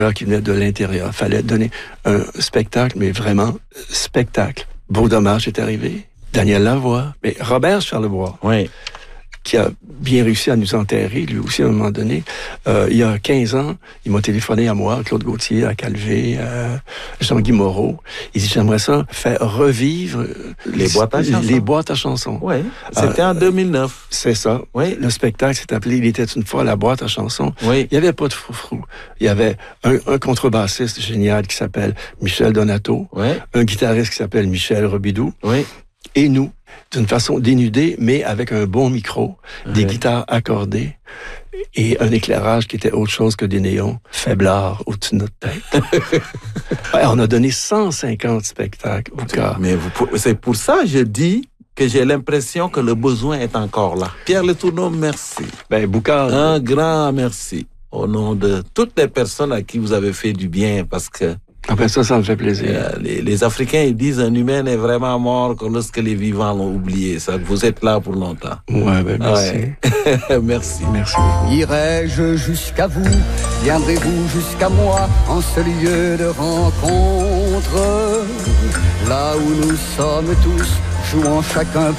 qui venait de l'intérieur. Il fallait donner un spectacle, mais vraiment spectacle. Beau Dommage est arrivé. Daniel Lavoie. Mais Robert Charlebois. Oui. Qui a bien réussi à nous enterrer, lui aussi, à un moment donné. Il y a 15 ans, il m'a téléphoné à moi, Claude Gauthier, à Calvé, Jean-Guy Moreau. Il dit, j'aimerais ça faire revivre les boîtes à chansons. Oui, c'était en 2009. C'est ça. Oui. Le spectacle s'est appelé « Il était une fois la boîte à chansons ». Oui. Il n'y avait pas de froufrou. Il y avait un contrebassiste génial qui s'appelle Michel Donato, oui. Un guitariste qui s'appelle Michel Robidoux, oui. Et nous, d'une façon dénudée, mais avec un bon micro, des guitares accordées et un éclairage qui était autre chose que des néons faiblards au-dessus de notre tête. Ouais, on a donné 150 spectacles au cas. Mais c'est pour ça que je dis que j'ai l'impression que le besoin est encore là. Pierre Letourneau, merci. Ben, Boucard. Un grand merci au nom de toutes les personnes à qui vous avez fait du bien, parce que après ça me fait plaisir. Les Africains, ils disent un humain n'est vraiment mort que lorsque les vivants l'ont oublié. Ça, vous êtes là pour longtemps. Ouais, ben merci. Ouais. Merci. Merci. Irai-je jusqu'à vous, viendrez-vous jusqu'à moi, en ce lieu de rencontre, là où nous sommes tous, jouant chacun